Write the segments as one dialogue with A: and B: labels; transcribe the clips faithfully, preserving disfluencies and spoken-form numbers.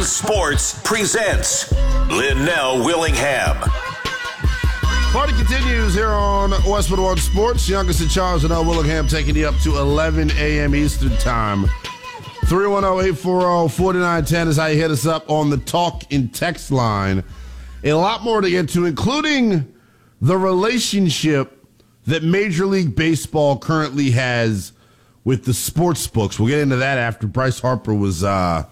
A: Sports presents Linnell Willingham.
B: Party continues here on Westwood One Sports. Youngest in charge, Linnell Willingham, taking you up to eleven a.m. Eastern Time. three one zero, eight four zero, four nine one zero is how you hit us up on the talk and text line. A lot more to get to, including the relationship that Major League Baseball currently has with the sports books. We'll get into that after Bryce Harper was uh,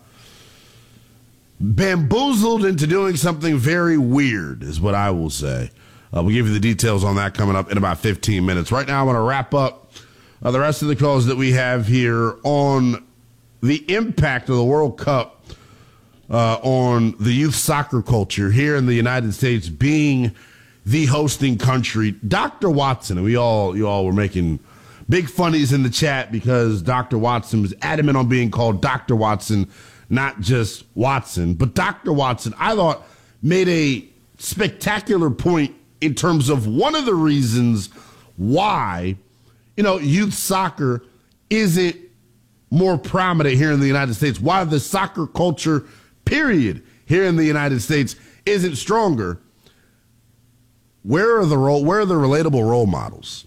B: bamboozled into doing something very weird, is what I will say. Uh, we'll give you the details on that coming up in about fifteen minutes. Right now, I want to wrap up uh, the rest of the calls that we have here on the impact of the World Cup uh, on the youth soccer culture here in the United States, being the hosting country. Doctor Watson, and we all, you all were making big funnies in the chat because Doctor Watson was adamant on being called Doctor Watson, not just Watson. But Doctor Watson, I thought, made a spectacular point in terms of one of the reasons why, you know, youth soccer isn't more prominent here in the United States, why the soccer culture, period, here in the United States isn't stronger. Where are the role, where are the relatable role models?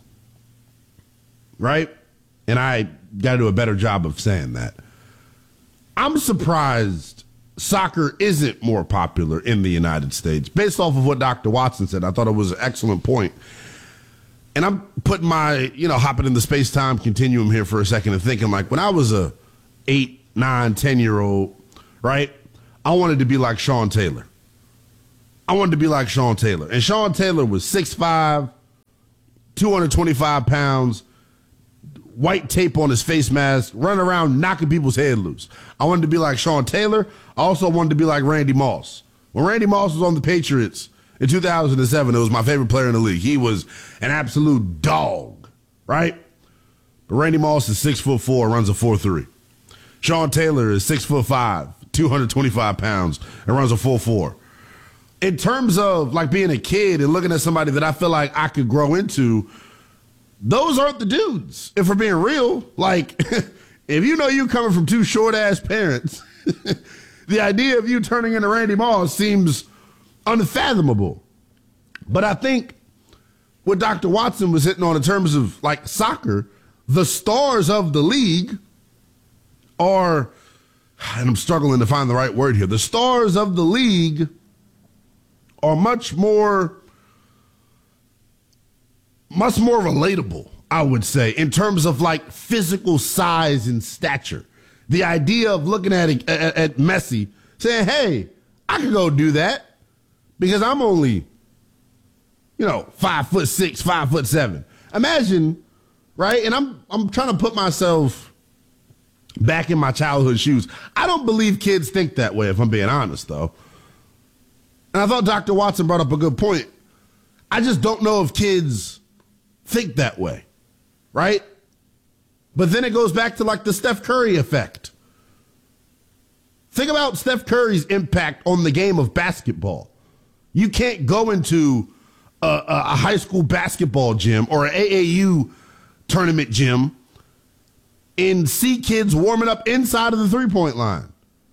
B: Right? And I got to do a better job of saying that. I'm surprised soccer isn't more popular in the United States. Based off of what Doctor Watson said, I thought it was an excellent point. And I'm putting my, you know, hopping in the space-time continuum here for a second and thinking, like, when I was a eight, nine, ten-year-old, right, I wanted to be like Sean Taylor. I wanted to be like Sean Taylor. And Sean Taylor was six five, two hundred twenty-five pounds, white tape on his face mask, running around knocking people's head loose. I wanted to be like Sean Taylor. I also wanted to be like Randy Moss. When Randy Moss was on the Patriots in two thousand seven, it was my favorite player in the league. He was an absolute dog, right? But Randy Moss is six foot four, runs a four three. Sean Taylor is six foot five, two hundred twenty-five pounds, and runs a four four. In terms of like being a kid and looking at somebody that I feel like I could grow into, those aren't the dudes. If we're being real, like if you know you coming from two short ass parents, the idea of you turning into Randy Moss seems unfathomable. But I think what Doctor Watson was hitting on in terms of like soccer, the stars of the league are, and I'm struggling to find the right word here, the stars of the league are much more, much more relatable, I would say, in terms of like physical size and stature. The idea of looking at, at, at Messi saying, hey, I could go do that because I'm only, you know, five foot six, five foot seven. Imagine, right? And I'm I'm trying to put myself back in my childhood shoes. I don't believe kids think that way, if I'm being honest, though. And I thought Doctor Watson brought up a good point. I just don't know if kids think that way, right? But then it goes back to like the Steph Curry effect. Think about Steph Curry's impact on the game of basketball. You can't go into a, a high school basketball gym or an A A U tournament gym and see kids warming up inside of the three-point line.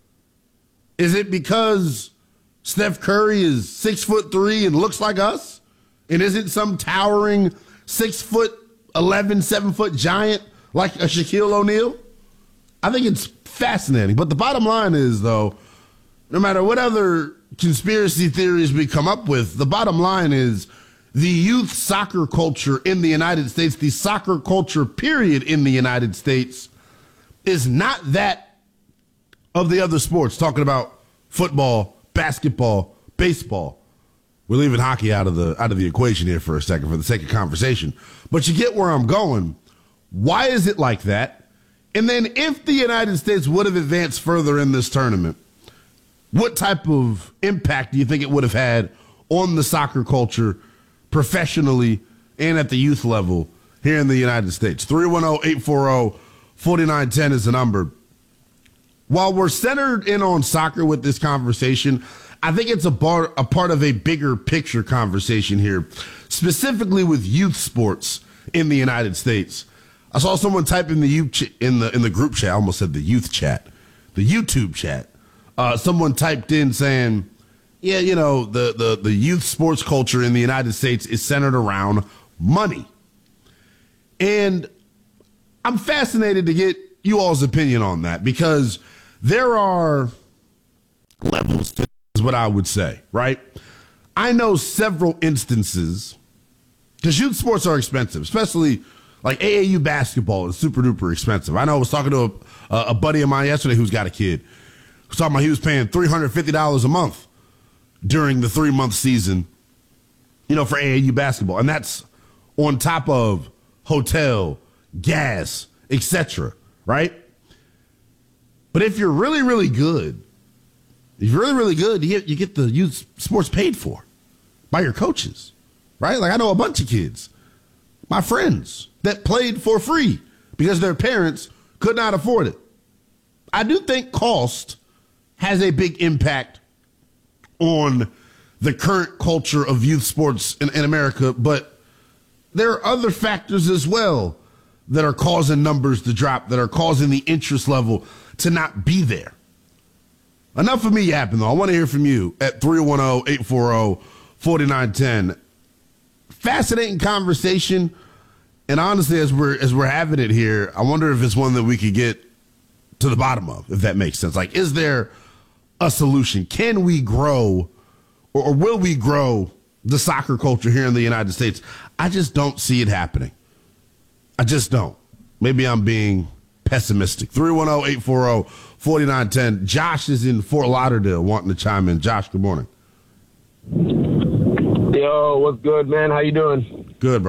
B: Is it because Steph Curry is six foot three and looks like us? And isn't some towering six foot eleven, seven foot giant like a Shaquille O'Neal? I think it's fascinating. But the bottom line is, though, no matter what other conspiracy theories we come up with, the bottom line is the youth soccer culture in the United States, the soccer culture period in the United States, is not that of the other sports. Talking about football, basketball, baseball. We're leaving hockey out of the out of the equation here for a second for the sake of conversation. But you get where I'm going. Why is it like that? And then if the United States would have advanced further in this tournament, what type of impact do you think it would have had on the soccer culture professionally and at the youth level here in the United States? three one zero, eight four zero, four nine one zero is the number. While we're centered in on soccer with this conversation, I think it's a part, a part of a bigger picture conversation here, specifically with youth sports in the United States. I saw someone type in the in the in the group chat. I almost said the youth chat, the YouTube chat. uh, someone typed in saying, yeah, you know, the, the, the youth sports culture in the United States is centered around money. And I'm fascinated to get you all's opinion on that, because there are levels to this, is what I would say, right? I know several instances, because youth sports are expensive, especially like A A U basketball is super duper expensive. I know I was talking to a, a buddy of mine yesterday who's got a kid who's talking about he was paying three hundred fifty dollars a month during the three month season, you know, for A A U basketball. And that's on top of hotel, gas, et cetera, right? But if you're really, really good, if you're really, really good, you get, you get the youth sports paid for by your coaches, right? Like I know a bunch of kids, my friends, that played for free because their parents could not afford it. I do think cost has a big impact on the current culture of youth sports in, in America, but there are other factors as well that are causing numbers to drop, that are causing the interest level to not be there. Enough of me yapping, though. I want to hear from you at three one zero, eight four zero, four nine one zero. Fascinating conversation. And honestly, as we're as we're having it here, I wonder if it's one that we could get to the bottom of, if that makes sense. Like, is there a solution? Can we grow, or, or will we grow the soccer culture here in the United States? I just don't see it happening. I just don't. Maybe I'm being pessimistic. three one zero, eight four zero, four nine one zero. Josh is in Fort Lauderdale wanting to chime in. Josh, good morning.
C: Yo, what's good, man? How you doing?
B: Good, bro.